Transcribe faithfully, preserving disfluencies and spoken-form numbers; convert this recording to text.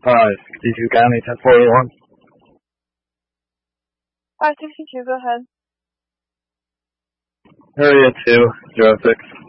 Uh, sixty-two County, ten forty-one. five sixty-two, go ahead. Area two, zero six.